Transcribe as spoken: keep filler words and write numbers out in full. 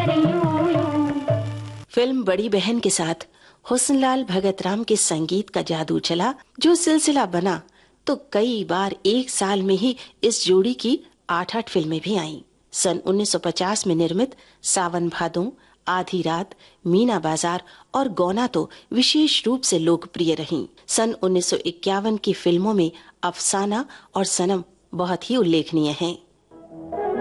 Film बड़ी बहन के साथ हुस्नलाल भगतराम के संगीत का जादू चला, जो सिलसिला बना तो कई बार एक साल में ही इस जोड़ी की आठ आठ फिल्में भी आईं। सन उन्नीस सौ पचास में निर्मित सावन भादों, आधी रात, मीना बाजार और गौना तो विशेष रूप से लोकप्रिय रहीं। सन उन्नीस सौ इक्यावन की फिल्मों में अफसाना और सनम बहुत ही उल्लेखनीय हैं।